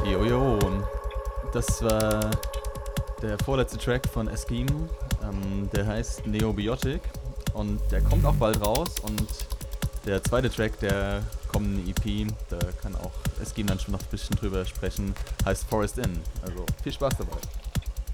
Jojo, das war der vorletzte Track von Eskimo, der heißt Neobiotic und der kommt auch bald raus und der zweite Track der kommenden EP, da kann auch Eskimo dann schon noch ein bisschen drüber sprechen, heißt Forest Inn, also viel Spaß dabei.